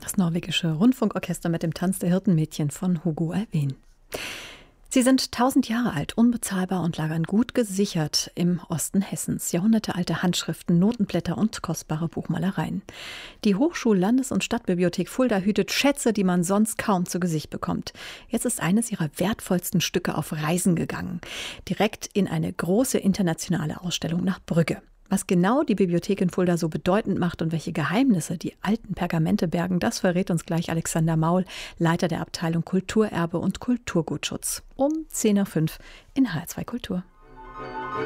Das norwegische Rundfunkorchester mit dem Tanz der Hirtenmädchen von Hugo Alfvén. Sie sind 1000 Jahre alt, unbezahlbar und lagern gut gesichert im Osten Hessens. Jahrhundertealte Handschriften, Notenblätter und kostbare Buchmalereien. Die Hochschul-, Landes- und Stadtbibliothek Fulda hütet Schätze, die man sonst kaum zu Gesicht bekommt. Jetzt ist eines ihrer wertvollsten Stücke auf Reisen gegangen. Direkt in eine große internationale Ausstellung nach Brügge. Was genau die Bibliothek in Fulda so bedeutend macht und welche Geheimnisse die alten Pergamente bergen, das verrät uns gleich Alexander Maul, Leiter der Abteilung Kulturerbe und Kulturgutschutz. Um 10:05 in HR2 Kultur.